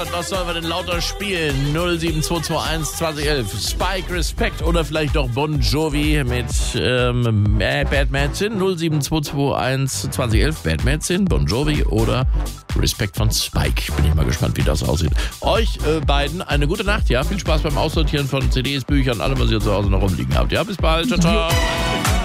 Was sollen wir denn lauter spielen? 07221 2011. Spike, Respect oder vielleicht doch Bon Jovi mit Bad Medicine. 07221 2011. Bad Medicine, Bon Jovi oder Respect von Spike. Bin ich mal gespannt, wie das aussieht. Euch beiden eine gute Nacht, ja? Viel Spaß beim Aussortieren von CDs, Büchern, allem, was ihr zu Hause noch rumliegen habt. Ja, bis bald. Ciao, ciao.